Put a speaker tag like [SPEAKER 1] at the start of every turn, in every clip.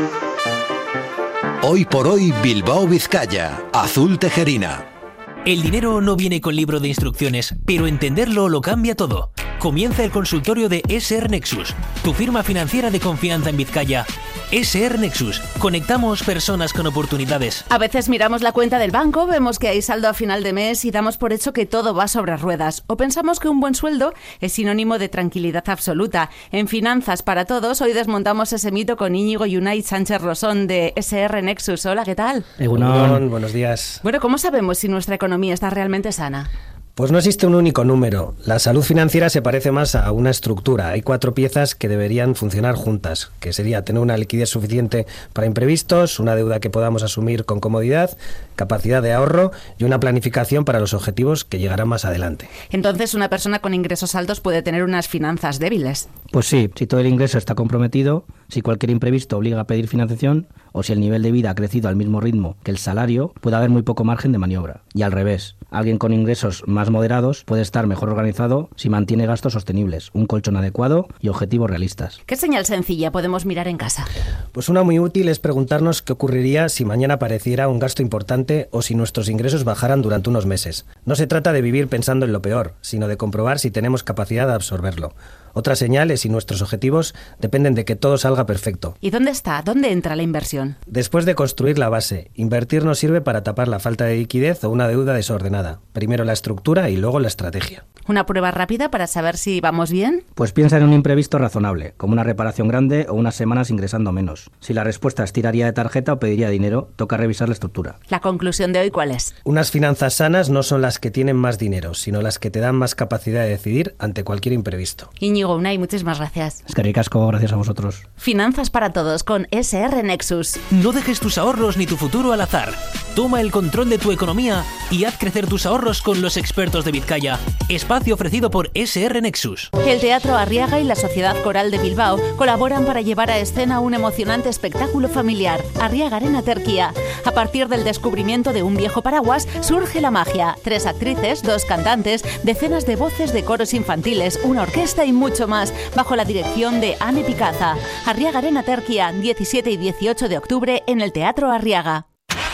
[SPEAKER 1] Hoy por hoy, Bilbao Vizcaya, Azul Tejerina.
[SPEAKER 2] El dinero no viene con libro de instrucciones, pero entenderlo lo cambia todo. Comienza el consultorio de SR Nexus, tu firma financiera de confianza en Vizcaya. SR Nexus. Conectamos personas con oportunidades.
[SPEAKER 3] A veces miramos la cuenta del banco, vemos que hay saldo a final de mes y damos por hecho que todo va sobre ruedas. O pensamos que un buen sueldo es sinónimo de tranquilidad absoluta. En Finanzas para Todos, hoy desmontamos ese mito con Íñigo Yunay Sánchez Rosón de SR Nexus. Hola, ¿qué tal?
[SPEAKER 4] Egunon, buenos días.
[SPEAKER 3] Bueno, ¿cómo sabemos si nuestra economía está realmente sana?
[SPEAKER 4] Pues no existe un único número. La salud financiera se parece más a una estructura. Hay 4 piezas que deberían funcionar juntas, que sería tener una liquidez suficiente para imprevistos, una deuda que podamos asumir con comodidad, capacidad de ahorro y una planificación para los objetivos que llegarán más adelante.
[SPEAKER 3] Entonces, una persona con ingresos altos puede tener unas finanzas débiles.
[SPEAKER 5] Pues sí, si todo el ingreso está comprometido, si cualquier imprevisto obliga a pedir financiación o si el nivel de vida ha crecido al mismo ritmo que el salario, puede haber muy poco margen de maniobra. Y al revés, alguien con ingresos más moderados puede estar mejor organizado si mantiene gastos sostenibles, un colchón adecuado y objetivos realistas.
[SPEAKER 3] ¿Qué señal sencilla podemos mirar en casa?
[SPEAKER 4] Pues una muy útil es preguntarnos qué ocurriría si mañana apareciera un gasto importante o si nuestros ingresos bajaran durante unos meses. No se trata de vivir pensando en lo peor, sino de comprobar si tenemos capacidad de absorberlo. Otra señal es si nuestros objetivos dependen de que todo salga perfecto.
[SPEAKER 3] ¿Y dónde está? ¿Dónde entra la inversión?
[SPEAKER 4] Después de construir la base, invertir nos sirve para tapar la falta de liquidez o una deuda desordenada. Primero la estructura y luego la estrategia.
[SPEAKER 3] ¿Una prueba rápida para saber si vamos bien?
[SPEAKER 5] Pues piensa en un imprevisto razonable, como una reparación grande o unas semanas ingresando menos. Si la respuesta es tiraría de tarjeta o pediría dinero, toca revisar la estructura.
[SPEAKER 3] ¿La conclusión de hoy cuál es?
[SPEAKER 4] Unas finanzas sanas no son las que tienen más dinero, sino las que te dan más capacidad de decidir ante cualquier imprevisto.
[SPEAKER 3] Íñigo Unai, muchísimas gracias.
[SPEAKER 5] Es que ricasco, gracias a vosotros.
[SPEAKER 3] Finanzas para Todos con SR Nexus.
[SPEAKER 2] No dejes tus ahorros ni tu futuro al azar. Toma el control de tu economía y haz crecer tus ahorros con los expertos de Vizcaya. Espacio ofrecido por SR Nexus.
[SPEAKER 3] El Teatro Arriaga y la Sociedad Coral de Bilbao colaboran para llevar a escena un emocionante espectáculo familiar, Arriaga Arena Terquía. A partir del descubrimiento de un viejo paraguas surge la magia. 3 actrices, 2 cantantes, decenas de voces de coros infantiles, una orquesta y mucho más, bajo la dirección de Anne Picaza. Arriaga Arena Terquía, 17 y 18 de octubre en el Teatro Arriaga.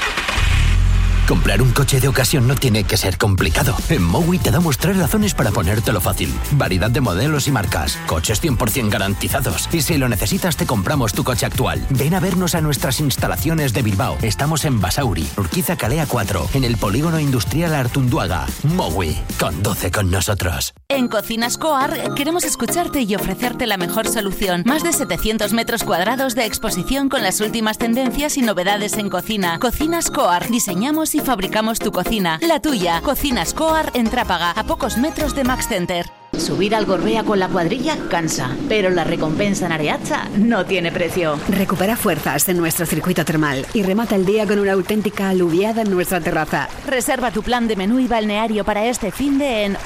[SPEAKER 6] Comprar un coche de ocasión no tiene que ser complicado. En Mowi te damos 3 razones para ponértelo fácil. Variedad de modelos y marcas, coches 100% garantizados. Y si lo necesitas te compramos tu coche actual. Ven a vernos a nuestras instalaciones de Bilbao. Estamos en Basauri, Urquiza Calea 4, en el Polígono Industrial Artunduaga. Mowi, conduce con nosotros.
[SPEAKER 3] En Cocinas Coar queremos escucharte y ofrecerte la mejor solución. Más de 700 metros cuadrados de exposición con las últimas tendencias y novedades en cocina. Cocinas Coar. Diseñamos y fabricamos tu cocina. La tuya. Cocinas Coar en Trápaga, a pocos metros de Max Center.
[SPEAKER 7] Subir al Gorbea con la cuadrilla cansa, pero la recompensa en Areacha no tiene precio.
[SPEAKER 8] Recupera fuerzas en nuestro circuito termal y remata el día con una auténtica aluviada en nuestra terraza.
[SPEAKER 3] Reserva tu plan de menú y balneario para este finde en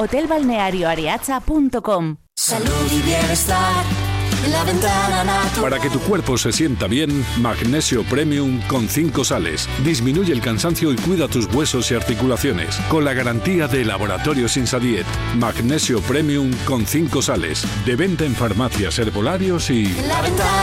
[SPEAKER 3] hotelbalnearioareacha.com.
[SPEAKER 9] Salud y bienestar. La Ventana Natura.
[SPEAKER 10] Para que tu cuerpo se sienta bien, Magnesio Premium con 5 sales. Disminuye el cansancio y cuida tus huesos y articulaciones. Con la garantía de Laboratorios Insadiet. Magnesio Premium con 5 sales. De venta en farmacias, herbolarios y...
[SPEAKER 9] La Ventana.